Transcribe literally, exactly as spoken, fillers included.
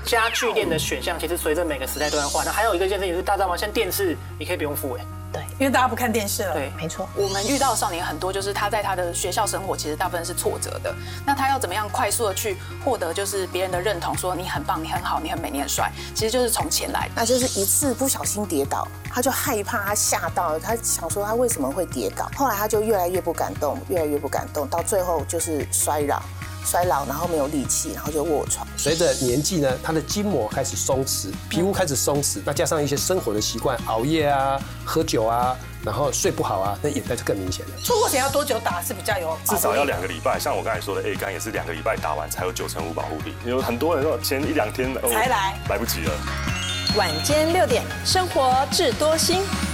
家具店的选项其实随着每个时代都在换。那还有一个件事情是，大家知道吗？像电视你可以不用付哎。 对， 因为大家不看电视了。 对， 没错。 我们遇到的少年很多，就是他在他的学校生活其实大部分是挫折的。那他要怎么样快速的去获得就是别人的认同，说你很棒、你很好、你很美、你很帅，其实就是从钱来。 那就是一次不小心跌倒，他就害怕，他吓到，他想说他为什么会跌倒。后来他就越来越不敢动，越来越不敢动，到最后就是衰老。衰老，然后没有力气，然后就卧床。 随着年纪呢，他的筋膜开始松弛，皮肤开始松弛，那加上一些生活的习惯，熬夜啊、喝酒啊，然后睡不好啊，那眼袋就更明显了。 出国前要多久打是比较有？ 至少要两个礼拜。像我刚才说的 A 肝也是两个礼拜打完才有九成五保护力。有很多人说前一两天才来， 来不及了。 晚间六点，生活智多星。